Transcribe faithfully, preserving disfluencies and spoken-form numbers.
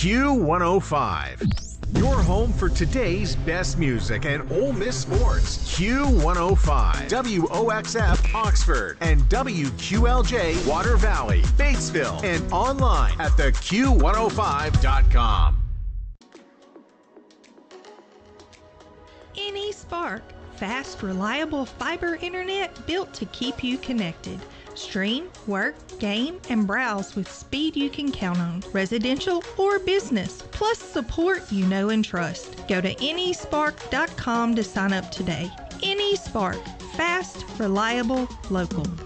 Q one oh five. Your home for today's best music and Ole Miss sports. Q one oh five, W O X F Oxford, and W Q L J Water Valley, Batesville, and online at the Q one oh five dot com. AnySpark, fast, reliable fiber internet built to keep you connected. Stream, work, game, and browse with speed you can count on, residential or business, plus support you know and trust. Go to any spark dot com to sign up today. AnySpark, fast, reliable, local.